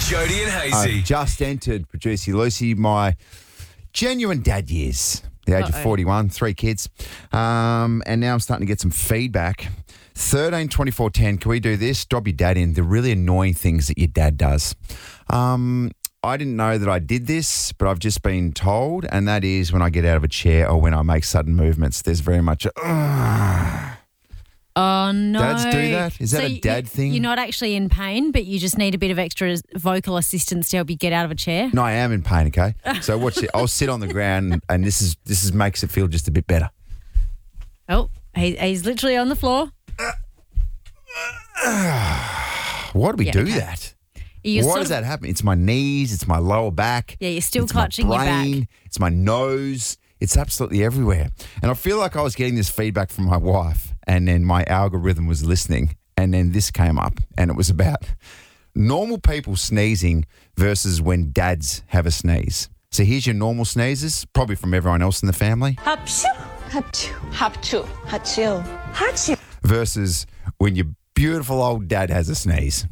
Jody and Hazy. I've just entered, producer Lucy, my genuine dad years. The age of 41, 3 kids. And now I'm starting to get some feedback. 13, 24, 10, can we do this? Drop your dad in. The really annoying things that your dad does. I didn't know that I did this, but I've just been told, and that is when I get out of a chair or when I make sudden movements. There's very much a... Oh, no. Dads do that? Is that a dad thing? You're not actually in pain, but you just need a bit of extra vocal assistance to help you get out of a chair? No, I am in pain, okay? So watch it. I'll sit on the ground, and this is makes it feel just a bit better. Oh, he's literally on the floor. Why do we do that? Why does that happen? It's my knees, it's my lower back. Yeah, you're still it's clutching my brain, your back. It's my nose. It's absolutely everywhere. And I feel like I was getting this feedback from my wife, and then my algorithm was listening, and then this came up, and it was about normal people sneezing versus when dads have a sneeze. So here's your normal sneezes, probably from everyone else in the family. Hapshoo, hapshoo, hapshoo, hapshoo, hapshoo. Versus when your beautiful old dad has a sneeze.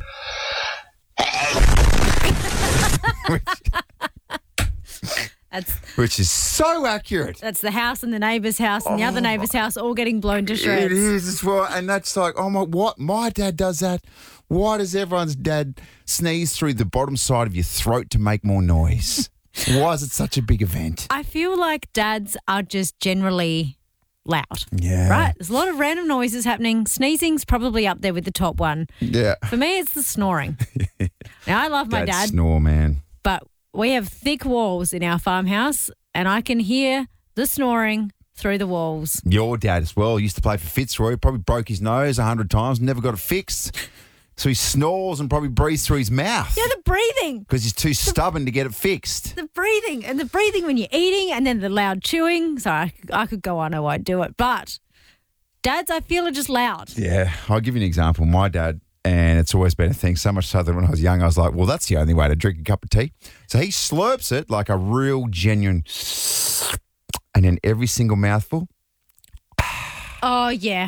Which is so accurate. That's the house and the neighbour's house and the other neighbour's house all getting blown to shreds. It is as well. And that's like, oh my, what? My dad does that. Why does everyone's dad sneeze through the bottom side of your throat to make more noise? Why is it such a big event? I feel like dads are just generally loud. Yeah. Right? There's a lot of random noises happening. Sneezing's probably up there with the top one. Yeah. For me, it's the snoring. Now, I love my dad, snore, man. but we have thick walls in our farmhouse and I can hear the snoring through the walls. Your dad as well used to play for Fitzroy. Probably broke his nose 100 times, never got it fixed. So he snores and probably breathes through his mouth. Yeah, the breathing. Because he's too stubborn to get it fixed. The breathing. And the breathing when you're eating and then the loud chewing. Sorry, I could go on, I won't do it. But dads, I feel, are just loud. Yeah. I'll give you an example. My dad, and it's always been a thing, so much so that when I was young, I was like, well, that's the only way to drink a cup of tea. So he slurps it like a real genuine, and then every single mouthful. Oh, yeah.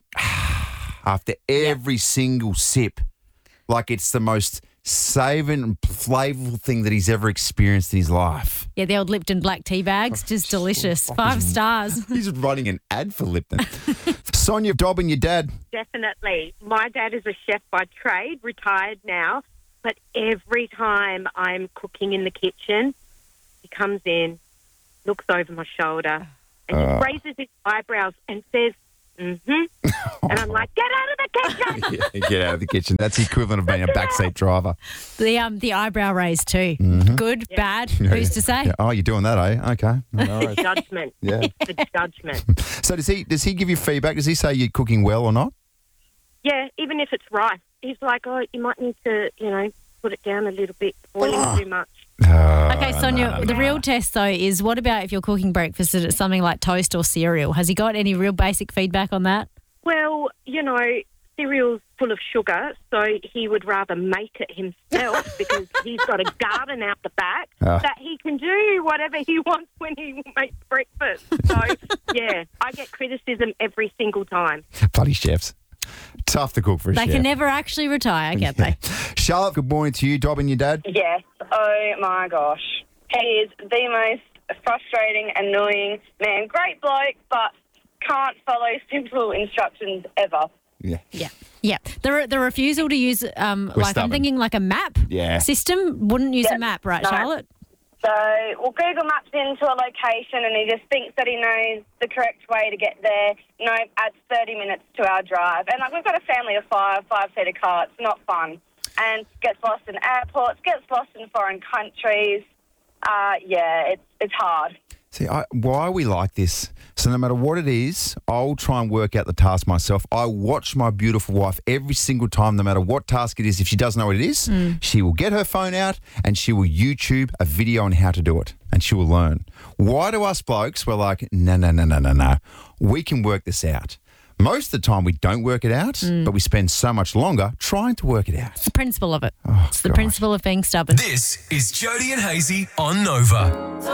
After every single sip, like it's the most savouring and flavourful thing that he's ever experienced in his life. Yeah, the old Lipton black tea bags, just delicious. 5 stars. He's running an ad for Lipton. Sonia, Dob and your dad. Definitely. My dad is a chef by trade, retired now, but every time I'm cooking in the kitchen, he comes in, looks over my shoulder, and just raises his eyebrows and says, mm-hmm. And I'm like, get out of the kitchen. Yeah, get out of the kitchen. That's the equivalent of being a backseat driver. The eyebrow raise too. Mm-hmm. Good, bad, who's to say? Yeah. Oh, you're doing that, eh? Okay. The judgment. Yeah. It's the judgment. So does he give you feedback? Does he say you're cooking well or not? Yeah, even if it's rice. He's like, oh, you might need to, put it down a little bit, boiling too much. Okay, Sonia, the real test, though, is what about if you're cooking breakfast and it's something like toast or cereal? Has he got any real basic feedback on that? Well, cereal's full of sugar, so he would rather make it himself because he's got a garden out the back that he can do whatever he wants when he makes breakfast. So, yeah, I get criticism every single time. Bloody chefs. Tough to cook for a chef. They can never actually retire, can't they? Charlotte, good morning to you. Dob and your dad? Yes. Oh, my gosh. He is the most frustrating, annoying man. Great bloke, but can't follow simple instructions ever. Yeah. Yeah. The refusal to use, I'm thinking like a map system. Wouldn't use a map, right, Charlotte? So we'll Google Maps into a location and he just thinks that he knows the correct way to get there. Adds 30 minutes to our drive. And we've got a family of 5-seater car. It's not fun. And gets lost in airports, gets lost in foreign countries. It's hard. See, why are we like this? So no matter what it is, I'll try and work out the task myself. I watch my beautiful wife every single time, no matter what task it is. If she doesn't know what it is, she will get her phone out and she will YouTube a video on how to do it and she will learn. Why do us blokes, we're like, no. We can work this out. Most of the time we don't work it out, but we spend so much longer trying to work it out. It's the principle of it. It's the principle of being stubborn. This is Jody and Hazy on Nova.